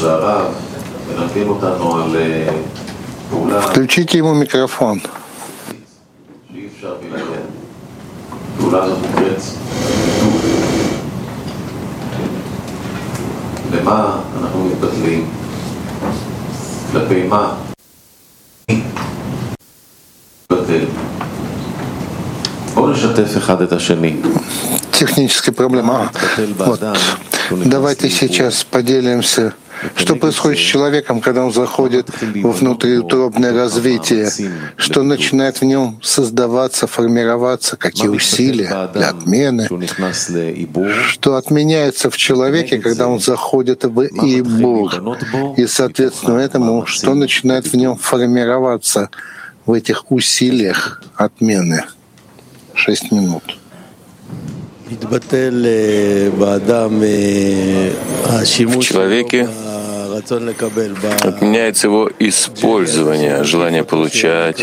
Включите ему микрофон. למה אנחנו מתבטלים? כלפי מה? מתבטל. בואו נשתף אחד את השני. Техническая проблема. Вот. Давайте сейчас поделимся, что происходит с человеком, когда он заходит во внутриутробное развитие, что начинает в нем создаваться, формироваться, какие усилия для отмены, что отменяется в человеке, когда он заходит в Ибур, и, соответственно, этому, что начинает в нем формироваться в этих усилиях отмены. 6 минут. В человеке отменяется его использование, желание получать.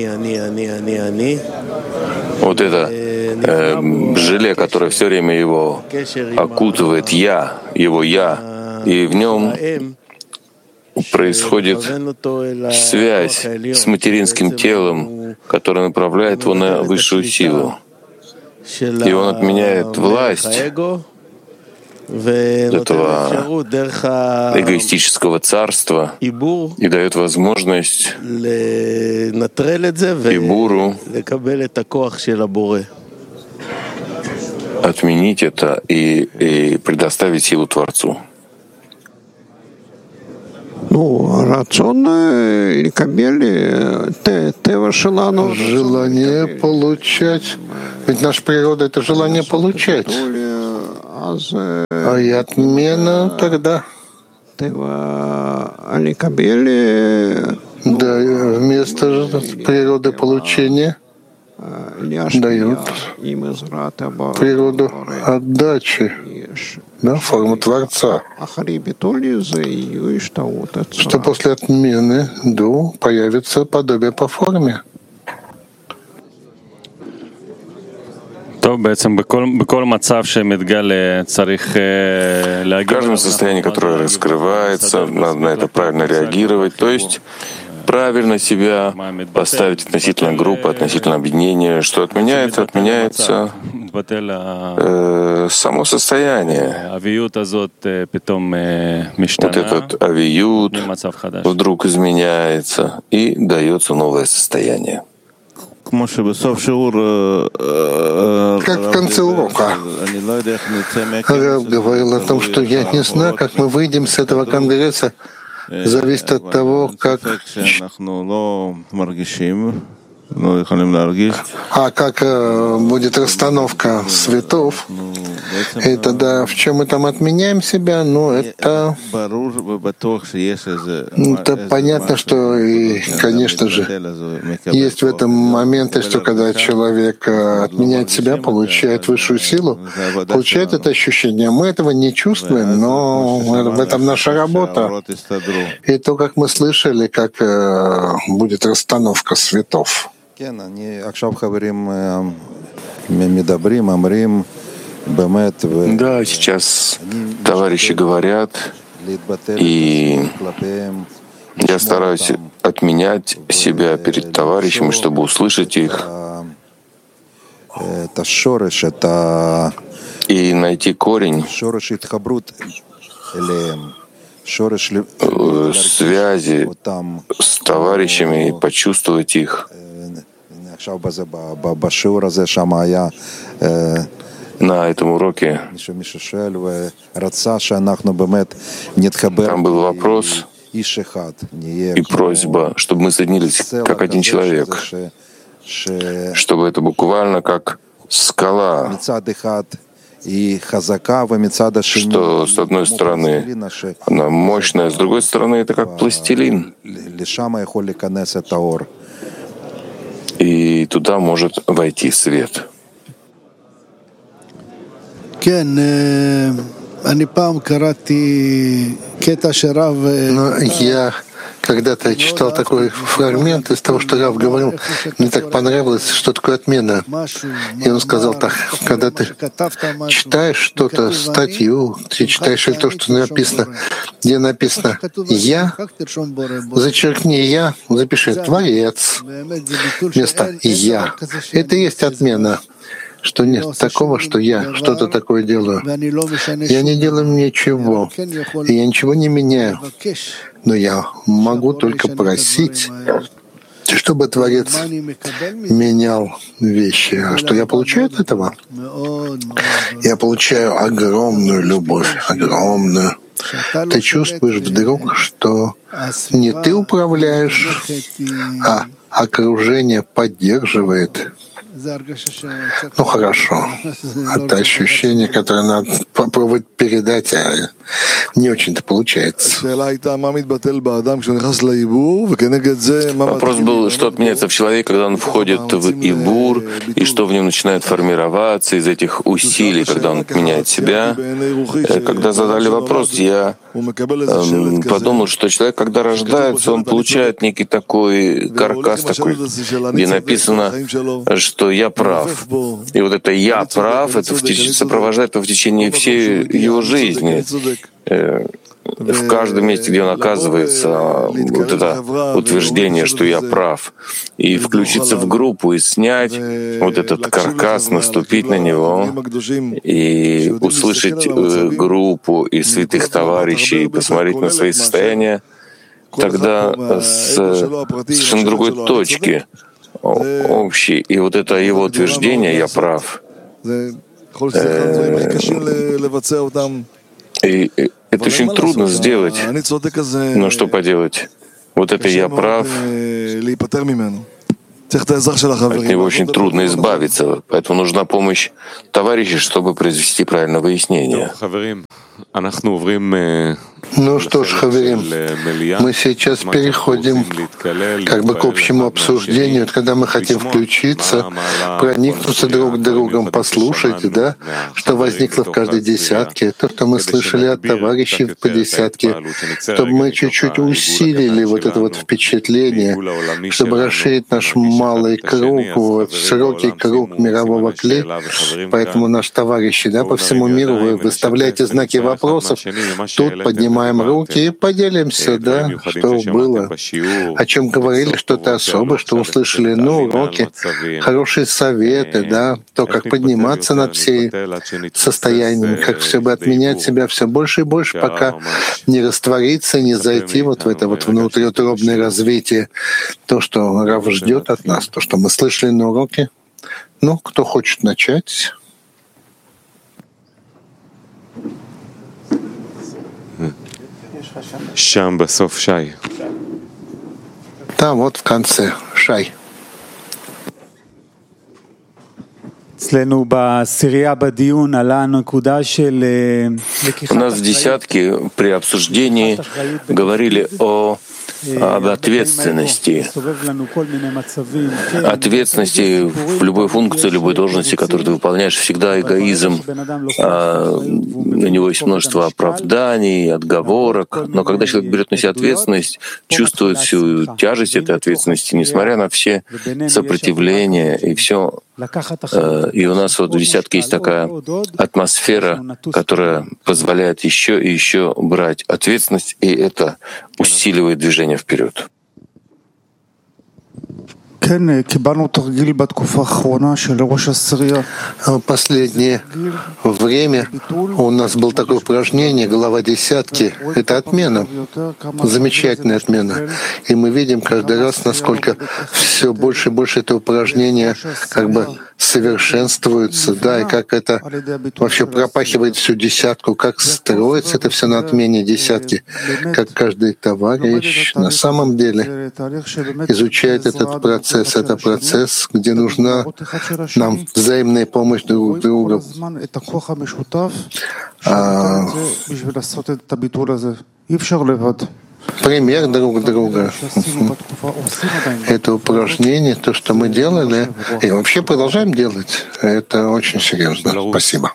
Вот это желе, которое все время его окутывает, его я, и в нем происходит связь с материнским телом, которое направляет его на высшую силу. И он отменяет власть этого эгоистического царства и дает возможность Ибуру отменить это и предоставить силу Творцу. Желание получать. Ведь наша природа — это желание получать. А и отмена тогда. Да, вместо природы получения дают природу отдачи, да, форму Творца, что после отмены появится подобие по форме. В каждом состоянии, которое раскрывается, надо на это правильно реагировать, то есть правильно себя поставить относительно группы, относительно объединения, что отменяется само состояние. Вот этот авиют вдруг изменяется и дается новое состояние. Как в конце урока Рав говорил о том, что я не знаю, как мы выйдем с этого конгресса, зависит от того, как будет расстановка светов, и тогда в чем мы там отменяем себя, это понятно, что и, конечно же, есть в этом моменты, что когда человек отменяет себя, получает высшую силу, получает это ощущение. Мы этого не чувствуем, но в этом наша работа. И то, как мы слышали, как будет расстановка светов. Да, сейчас товарищи говорят, и я стараюсь отменять себя перед товарищами, чтобы услышать их и найти корень связи с товарищами и почувствовать их. На этом уроке там был вопрос и просьба, чтобы мы соединились как один человек, чтобы это буквально как скала, что с одной стороны она мощная, с другой стороны это как пластилин. И туда может войти свет. Я Когда-то я читал такой фрагмент из того, что Рав говорил, мне так понравилось, что такое отмена. И он сказал так: когда ты читаешь что-то, статью, ты читаешь или то, что написано, где написано «Я», зачеркни «Я», запиши «Творец» вместо «Я». Это и есть отмена. Что нет такого, что я что-то такое делаю. Я не делаю ничего, и я ничего не меняю. Но я могу только просить, чтобы Творец менял вещи. А что я получаю от этого? Я получаю огромную любовь, огромную. Ты чувствуешь вдруг, что не ты управляешь, а окружение поддерживает. Ну хорошо. Это ощущение, которое надо попробовать передать, а не очень-то получается. Вопрос был, что отменяется в человеке, когда он входит в Ибур, и что в нем начинает формироваться из этих усилий, когда он отменяет себя. Когда задали вопрос, я подумал, что человек, когда рождается, он получает некий такой каркас, такой, где написано, что я прав. И вот это «я прав» это сопровождает его в течение всей его жизни. В каждом месте, где он оказывается, вот это утверждение, что я прав, и включиться в группу, и снять вот этот каркас, наступить на него, и услышать группу и святых товарищей, и посмотреть на свои состояния, тогда с совершенно другой точки общей. И вот это его утверждение «я прав». И это очень трудно сделать, но что поделать? Вот это «я прав», от него очень трудно избавиться, поэтому нужна помощь товарищей, чтобы произвести правильное выяснение. Ну что ж, хаверим, мы сейчас переходим как бы к общему обсуждению, когда мы хотим включиться, проникнуться друг другом, послушать, да, что возникло в каждой десятке, то, что мы слышали от товарищей по десятке, чтобы мы чуть-чуть усилили вот это вот впечатление, чтобы расширить наш малый круг, вот, широкий круг мирового кли. Поэтому наши товарищи, да, по всему миру, вы выставляете знаки вопросов, тут поднимаем руки и поделимся, да, что было, о чем говорили, что-то особое, что услышали на уроке, хорошие советы, да, то, как подниматься над всей состояниями, как все бы отменять себя все больше и больше, пока не раствориться, не зайти вот в это вот внутриутробное развитие, то, что Рав ждет от нас, то, что мы слышали на уроке. Ну, кто хочет начать? Там вот в конце Шай. У нас в десятке при обсуждении говорили об ответственности. Ответственности в любой функции, любой должности, которую ты выполняешь, всегда эгоизм. У него есть множество оправданий, отговорок. Но когда человек берет на себя ответственность, чувствует всю тяжесть этой ответственности, несмотря на все сопротивления и все. И у нас вот в десятке есть такая атмосфера, которая позволяет еще и еще брать ответственность, и это усиливает движение вперед. Последнее время у нас было такое упражнение «Глава десятки». Это отмена, замечательная отмена. И мы видим каждый раз, насколько все больше и больше это упражнение как бы совершенствуется, да, и как это вообще пропахивает всю десятку, как строится это все на отмене десятки, как каждый товарищ на самом деле изучает этот процесс. Это процесс, где нужна нам взаимная помощь друг друга. Пример друг друга. Это упражнение, то, что мы делали, и вообще продолжаем делать, это очень серьезно. Спасибо.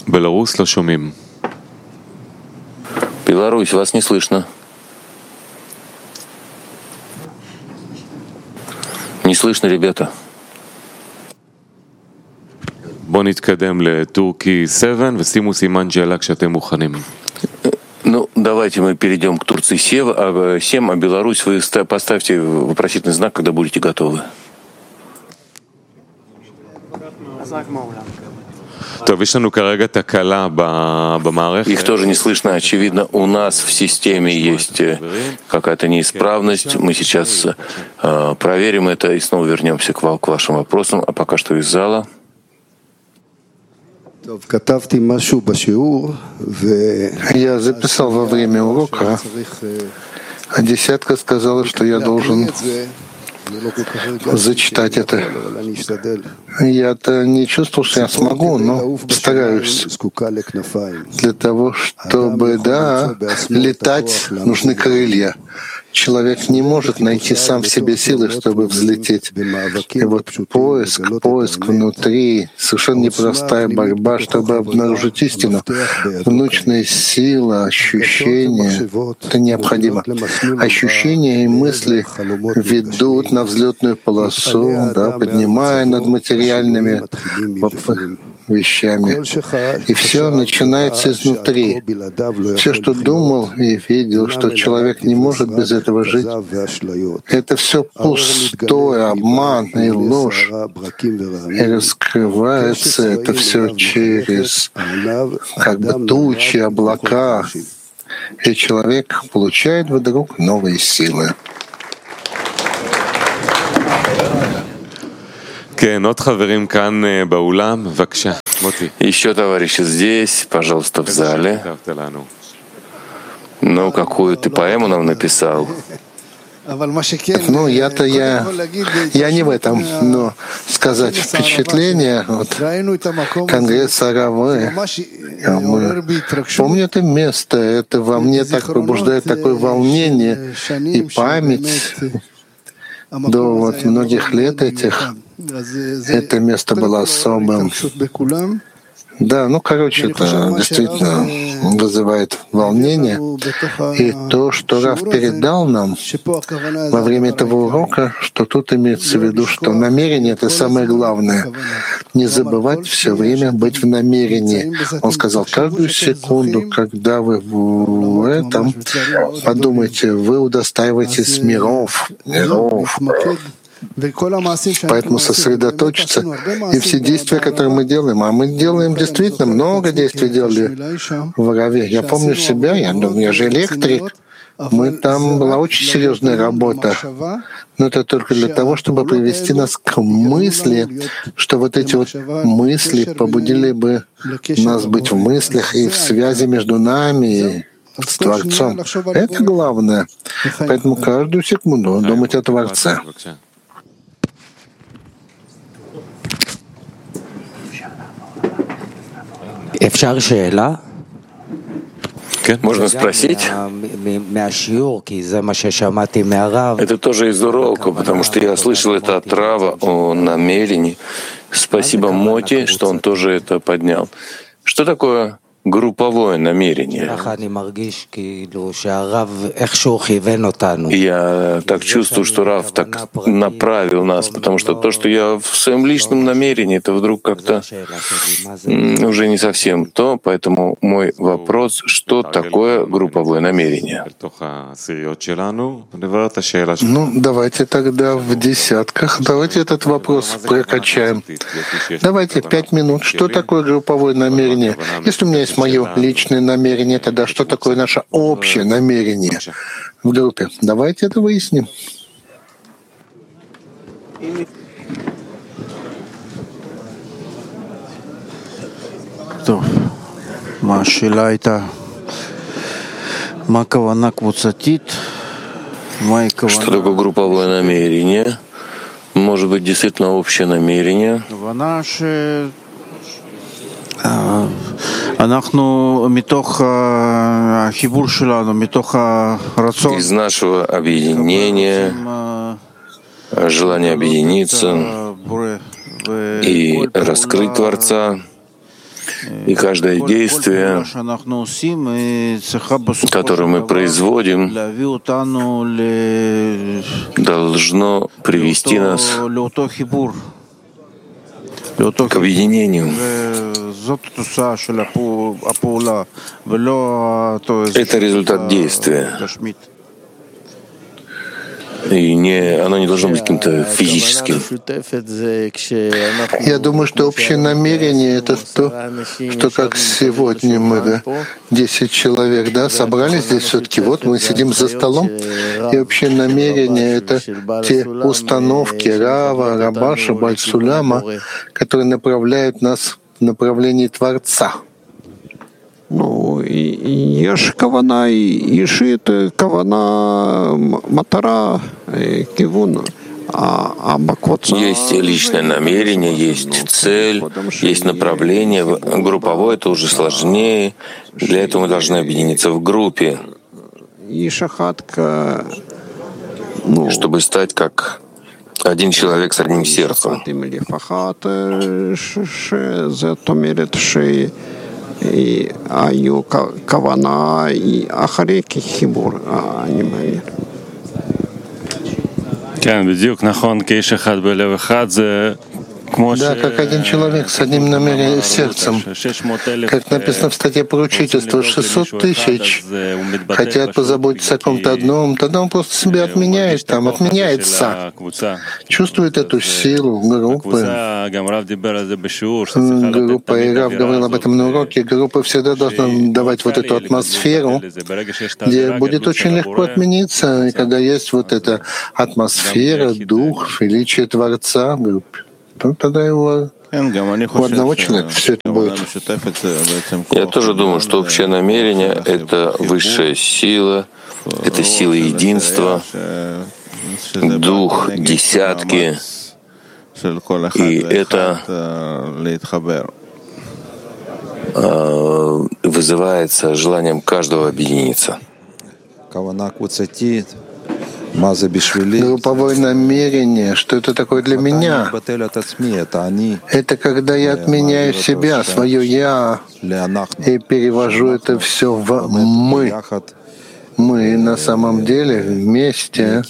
Беларусь, вас не слышно. Не слышно, ребята. Ну, давайте мы перейдем к Турции 7, а Беларусь вы поставьте вопросительный знак, когда будете готовы. Их тоже не слышно. Очевидно, у нас в системе есть какая-то неисправность. Мы сейчас проверим это и снова вернемся к вашим вопросам. А пока что из зала. Я записал во время урока, а десятка сказала, что я должен зачитать это. Я-то не чувствовал, что я смогу, но постараюсь. Для того, чтобы, летать, нужны крылья. Человек не может найти сам в себе силы, чтобы взлететь. И вот поиск внутри, совершенно непростая борьба, чтобы обнаружить истину. Внутренняя сила, ощущения — это необходимо. Ощущения и мысли ведут на взлетную полосу, поднимая над материальными вещами. И все начинается изнутри. Все, что думал и видел, что человек не может без этого жить, это все пустое, обман и ложь. И раскрывается это все через тучи, облака. И человек получает вдруг новые силы. Еще товарищи здесь, пожалуйста, в зале. Ну, какую ты поэму нам написал? Ну, я не в этом, но сказать впечатление от Конгресса Равы. Помню это место, это во мне так пробуждает такое волнение и память до многих лет этих. Это место было особым. Да, это действительно вызывает волнение. И то, что Рав передал нам во время этого урока, что тут имеется в виду, что намерение — это самое главное. Не забывать все время быть в намерении. Он сказал, каждую секунду, когда вы в этом, подумайте, вы удостаиваетесь миров. Поэтому сосредоточиться и все действия, которые мы делаем, а мы делаем действительно много действий делали в Раве. Я помню себя, я же электрик. Там была очень серьезная работа. Но это только для того, чтобы привести нас к мысли, что вот эти вот мысли побудили бы нас быть в мыслях и в связи между нами с Творцом. Это главное. Поэтому каждую секунду думать о Творце. Можно спросить? Это тоже из урока, потому что я слышал это от Рава о намерении. Спасибо Моти, что он тоже это поднял. Что такое групповое намерение? Я так чувствую, что Рав так направил нас, потому что то, что я в своем личном намерении, это вдруг как-то уже не совсем то. Поэтому мой вопрос, что такое групповое намерение? Давайте тогда в десятках. Давайте этот вопрос прокачаем. Давайте 5 минут. Что такое групповое намерение? Если у меня есть мое личное намерение, тогда что такое наше общее намерение в группе? Давайте это выясним. Что такое групповое намерение? Может быть, действительно общее намерение? Из нашего объединения, желания объединиться и раскрыть Творца, И каждое действие, которое мы производим, должно привести нас к объединению. Это результат действия. И оно не должно быть каким-то физическим. Я думаю, что общее намерение — это то, что как сегодня мы, 10 человек, собрались здесь все-таки. Вот мы сидим за столом, и общее намерение — это те установки Рава, Рабаша, Бальсуляма, которые направляют нас в направлении Творца. Ну, יש כוונה אישית, כוונה מטרה, כיוון. Есть личное намерение, есть цель, есть направление. Групповое — это уже сложнее. Для этого мы должны объединиться в группе, чтобы стать как один человек с одним сердцем. И היו כוונה אחרי חיבור, אני מאמין. כן, בדיוק נכון, כאיש אחד בלב אחד זה Да, как один человек с одним намерением сердцем. Как написано в статье поручительства, 600 тысяч хотят позаботиться о ком-то одном, тогда он просто себя отменяется. Чувствует эту силу группы. Группа, и Рав говорил об этом на уроке, группа всегда должна давать вот эту атмосферу, где будет очень легко отмениться, и когда есть вот эта атмосфера, дух, величие Творца в группе, тогда у одного человека все это будет. Я тоже думаю, что общее намерение — это высшая сила, это сила единства, дух десятки, и это вызывается желанием каждого объединиться. Групповое намерение, что это такое для меня? Это когда я отменяю себя, свое «я», и перевожу это все в «мы». Мы на самом деле вместе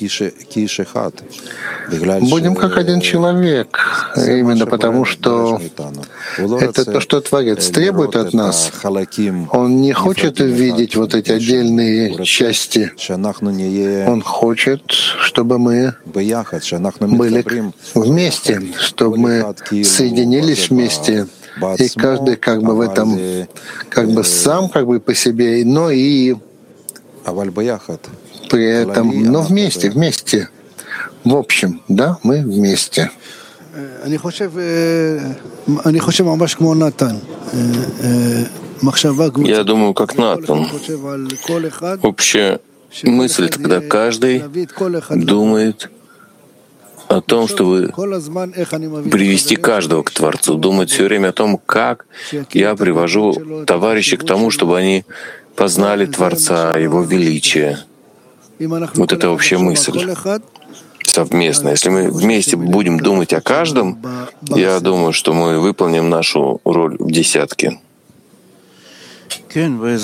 будем как один человек, именно потому что это то, что Творец требует от нас. Он не хочет видеть вот эти отдельные части. Он хочет, чтобы мы были вместе, чтобы мы соединились вместе, и каждый как бы в этом, как бы сам, как бы по себе, но и при этом, но вместе, в общем, мы вместе. Я думаю, как Натан. Общая мысль, когда каждый думает о том, чтобы привести каждого к Творцу, думать все время о том, как я привожу товарищей к тому, чтобы они познали Творца, Его величие. Вот это общая мысль совместная. Если мы вместе будем думать о каждом, я думаю, что мы выполним нашу роль в десятке. Да,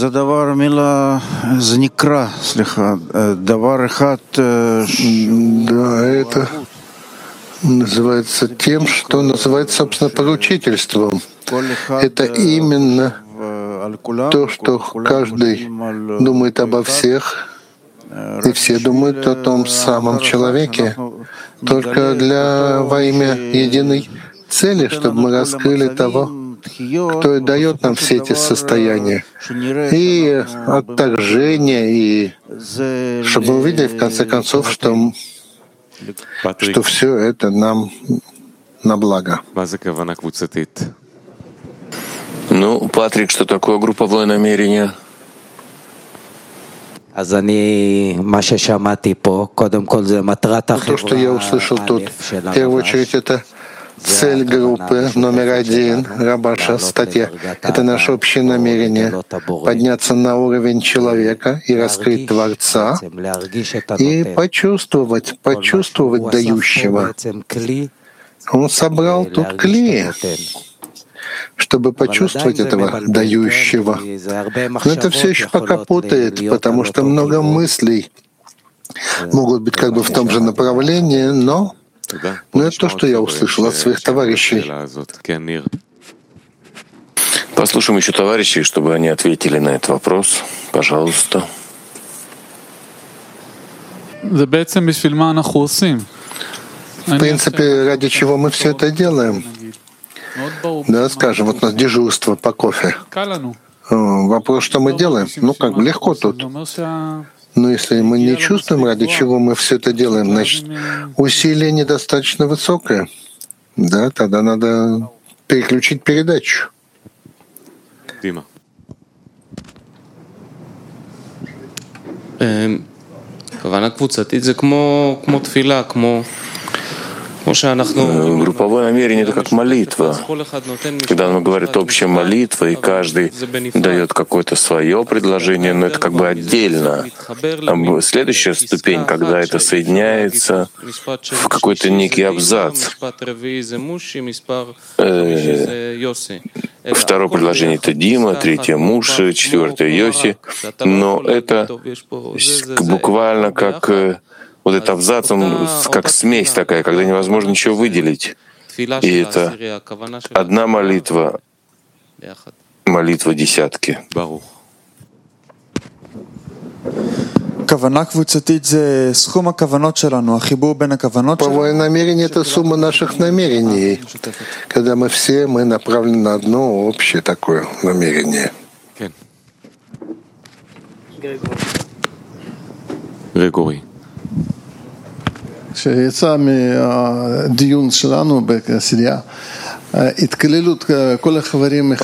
это называется тем, что называется, собственно, поручительством. Это именно то, что каждый думает обо всех, и все думают о том самом человеке, только во имя единой цели, чтобы мы раскрыли того, кто и дает нам все эти состояния, и отторжение, и чтобы мы увидели, в конце концов, что все это нам на благо. Ну, Патрик, что такое групповое намерение? То, что я услышал тут, в первую очередь, это цель группы номер 1, Рабаша, статья. Это наше общее намерение — подняться на уровень человека и раскрыть Творца, и почувствовать дающего. Он собрал тут кли. чтобы почувствовать этого дающего. Но это все еще пока путает, потому что много мыслей могут быть как бы в том же направлении, но это то, что я услышал от своих товарищей. Послушаем еще товарищей, чтобы они ответили на этот вопрос. Пожалуйста. В принципе, ради чего мы все это делаем? Да, скажем, вот у нас дежурство по кофе. Вопрос, что мы делаем? Как бы легко тут. Но если мы не чувствуем, ради чего мы все это делаем, значит, усилие недостаточно высокое. Да, тогда надо переключить передачу. Дима. כוונה קבוצתית זה כמו תפילה, Групповое намерение — это как молитва. Когда он говорит общая молитва, и каждый дает какое-то свое предложение, но это как бы отдельно. Следующая ступень, когда это соединяется в какой-то некий абзац. Второе предложение — это Дима, третье — Муша, четвертое — Йоси. Но это буквально как вот это абзацом, как смесь такая, когда невозможно ничего выделить. И это одна молитва, молитва десятки. Групповое намерение — это сумма наших намерений, когда мы направлены на одно общее такое намерение. Григорий. כשיצא מהדיון שלנו בסירייה, התקללות כל החברים